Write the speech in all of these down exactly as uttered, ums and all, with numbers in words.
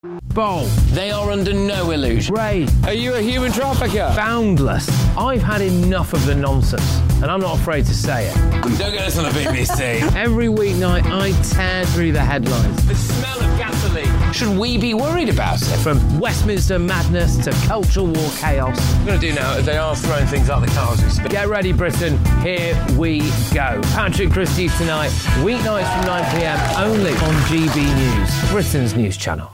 Bold. They are under no illusion. Ray. Are you a human trafficker? Boundless. I've had enough of the nonsense, and I'm not afraid to say it. Don't get us on the B B C. Every weeknight, I tear through the headlines. The smell of gasoline. Should we be worried about it? From Westminster madness to cultural war chaos. What we're going to do now is they are throwing things out the cars we speak. Get ready, Britain. Here we go. Patrick Christie tonight, weeknights from nine p m, only on G B News, Britain's news channel.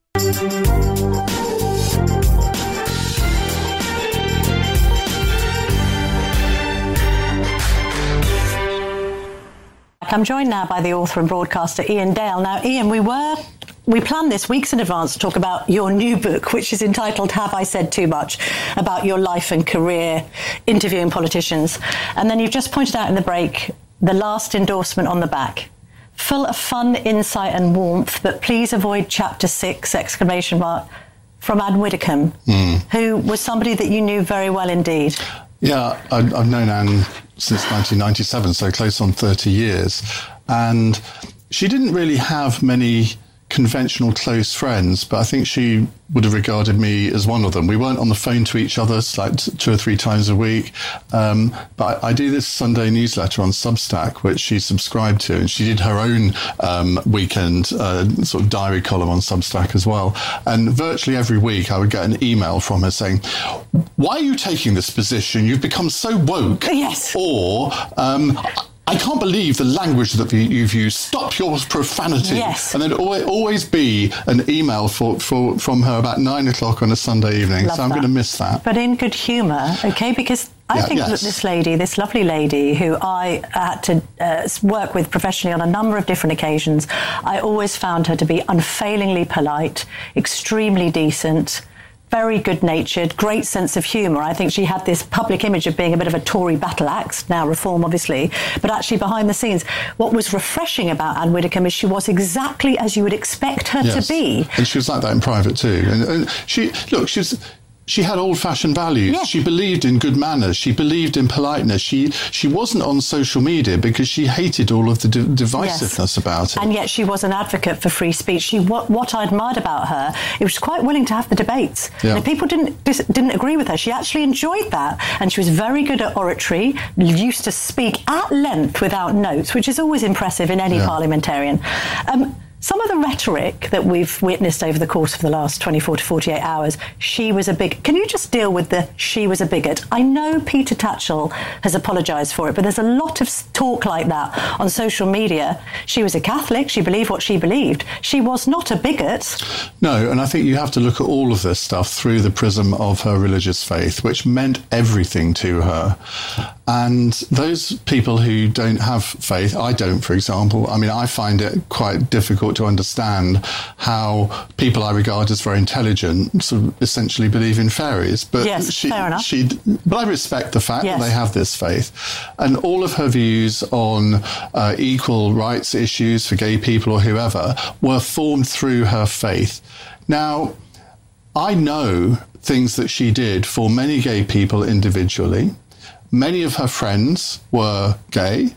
I'm joined now by the author and broadcaster Ian Dale. Now, Ian, we were we planned this weeks in advance to talk about your new book, which is entitled Have I Said Too Much? About your life and career interviewing politicians. And then you've just pointed out in the break the last endorsement on the back. Full of fun, insight and warmth, but please avoid chapter six, exclamation mark, from Anne Widdecombe, mm. who was somebody that you knew very well indeed. Yeah, I've, I've known Anne since nineteen ninety-seven, so close on thirty years. And she didn't really have many conventional close friends, but I think she would have regarded me as one of them. We weren't on the phone to each other like two or three times a week, um, but I, I do this Sunday newsletter on Substack, which she subscribed to, and she did her own um, weekend uh, sort of diary column on Substack as well. And virtually every week I would get an email from her saying, why are you taking this position? You've become so woke. Yes. Or... Um, I can't believe the language that you've used. Stop your profanity. Yes. And there'd always be an email for, for, from her about nine o'clock on a Sunday evening. Love so I'm that. going to miss that. But in good humour, okay? Because I yeah, think yes. that this lady, this lovely lady who I had to uh, work with professionally on a number of different occasions, I always found her to be unfailingly polite, extremely decent, very good-natured, great sense of humour. I think she had this public image of being a bit of a Tory battle axe, now Reform, obviously, but actually behind the scenes, what was refreshing about Anne Widdecombe is she was exactly as you would expect her yes. to be. And she was like that in private too. And, and she, look, she's... She had old-fashioned values. Yeah. She believed in good manners. She believed in politeness. She she wasn't on social media because she hated all of the di- divisiveness yes. about it. And yet she was an advocate for free speech. She what, what I admired about her, it was quite willing to have the debates. Yeah. And if people didn't dis- didn't agree with her, she actually enjoyed that. And she was very good at oratory, used to speak at length without notes, which is always impressive in any yeah. parliamentarian. Um, Some of the rhetoric that we've witnessed over the course of the last twenty-four to forty-eight hours, she was a bigot. Can you just deal with the she was a bigot? I know Peter Tatchell has apologised for it, but there's a lot of talk like that on social media. She was a Catholic. She believed what she believed. She was not a bigot. No, and I think you have to look at all of this stuff through the prism of her religious faith, which meant everything to her. And those people who don't have faith, I don't, for example, I mean, I find it quite difficult to understand how people I regard as very intelligent sort of essentially believe in fairies. But yes, she, fair enough. She, but I respect the fact yes. that they have this faith. And all of her views on uh, equal rights issues for gay people or whoever were formed through her faith. Now, I know things that she did for many gay people individually. Many of her friends were gay.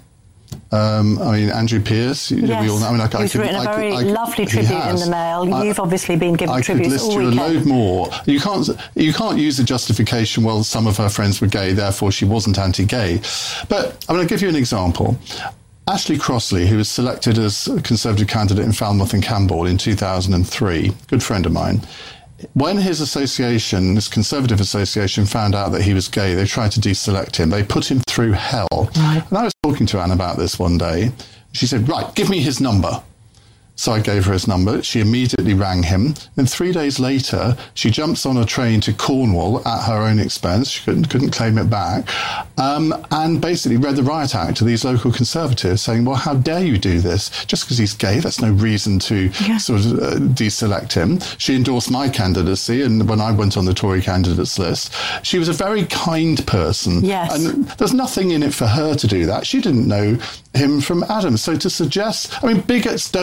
Um, I mean, Andrew Pierce, yes. we all know. I mean, I, He's I could, written a I very could, I, lovely tribute in the Mail. You've I, obviously been given I tributes could list all you weekend. a load more. You can't, you can't use the justification, well, some of her friends were gay, therefore she wasn't anti-gay. But I'm going to give you an example. Ashley Crossley, who was selected as a Conservative candidate in Falmouth and Campbell in two thousand three, good friend of mine, when his association, this Conservative association, found out that he was gay, they tried to deselect him. They put him through hell. Right. And I was talking to Anne about this one day. She said, right, give me his number. So I gave her his number. She immediately rang him. Then three days later, she jumps on a train to Cornwall at her own expense. She couldn't, couldn't claim it back. Um, and basically read the Riot Act to these local Conservatives saying, well, how dare you do this? Just because he's gay, that's no reason to yeah. sort of uh, deselect him. She endorsed my candidacy. And when I went on the Tory candidates list, she was a very kind person. Yes. And there's nothing in it for her to do that. She didn't know him from Adam. So to suggest, I mean, bigots don't do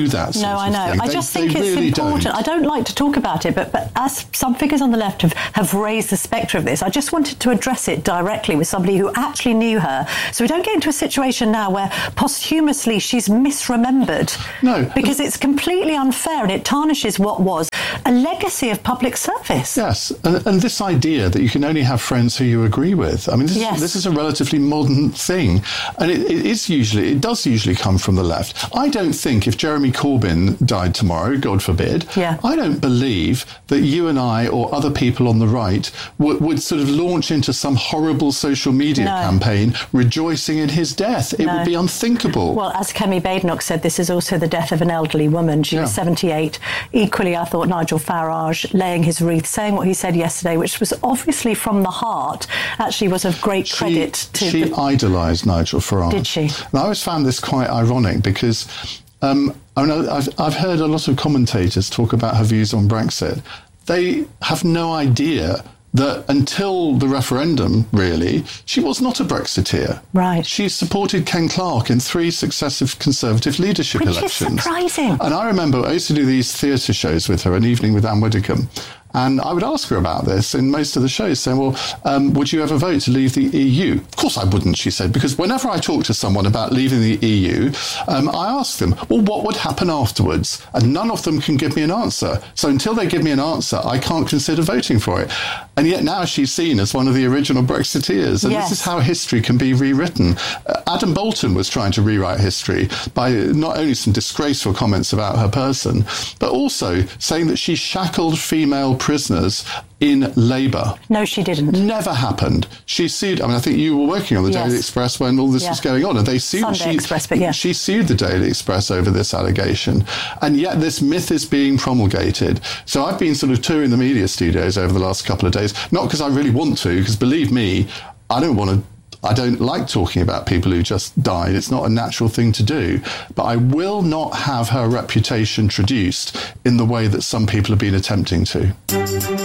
do that sort No, of I know. thing. I They- just think they it's really important. don't. I don't like to talk about it, but, but as some figures on the left have, have raised the spectre of this, I just wanted to address it directly with somebody who actually knew her, so we don't get into a situation now where posthumously she's misremembered. No. Because it's completely unfair and it tarnishes what was a legacy of public service. Yes, and, and this idea that you can only have friends who you agree with. I mean, this, Yes. is, this is a relatively modern thing, and it, it is usually, it does usually come from the left. I don't think if Jeremy Corbyn died tomorrow, God forbid, Yeah. I don't believe that you and I or other people on the right would, would sort of launch into some horrible social media No. campaign rejoicing in his death. It No. would be unthinkable. Well, as Kemi Badenoch said, this is also the death of an elderly woman. She was Yeah. seventy-eight. Equally, I thought Nigel Farage, laying his wreath, saying what he said yesterday, which was obviously from the heart, actually was of great credit she, to she the... idolised Nigel Farage. Did she? And I always found this quite ironic because um, I mean, I've, I've heard a lot of commentators talk about her views on Brexit. They have no idea that until the referendum, really, she was not a Brexiteer. Right. She supported Ken Clarke in three successive Conservative leadership Which is elections. surprising. And I remember I used to do these theatre shows with her, An Evening with Anne Widdecombe. And I would ask her about this in most of the shows, saying, well, um, would you ever vote to leave the E U? Of course I wouldn't, she said, because whenever I talk to someone about leaving the E U, um, I ask them, well, what would happen afterwards? And none of them can give me an answer. So until they give me an answer, I can't consider voting for it. And yet now she's seen as one of the original Brexiteers. And Yes. this is how history can be rewritten. Uh, Adam Bolton was trying to rewrite history by not only some disgraceful comments about her person, but also saying that she shackled female prisoners in Labour. No, she didn't. Never happened. She sued. I mean, I think you were working on the Yes. Daily Express when all this Yeah. was going on, and they sued. Sunday she, Express, but yeah. she sued the Daily Express over this allegation, and yet this myth is being promulgated. So I've been sort of touring the media studios over the last couple of days, not because I really want to, because believe me, I don't want to. I don't like talking about people who just died. It's not a natural thing to do. But I will not have her reputation traduced in the way that some people have been attempting to.